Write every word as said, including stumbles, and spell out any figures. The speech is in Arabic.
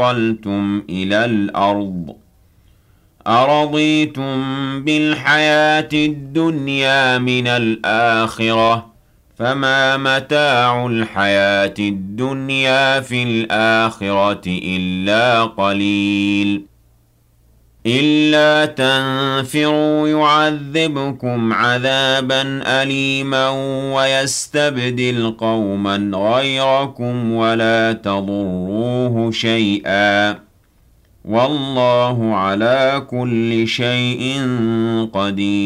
انتقلتم إلى الأرض أرضيتم بالحياة الدنيا من الآخرة فما متاع الحياة الدنيا في الآخرة إلا قليل إلا تنفروا يعذبكم عذابا أليما ويستبدل قوما غيركم ولا تضروه شيئا والله على كل شيء قدير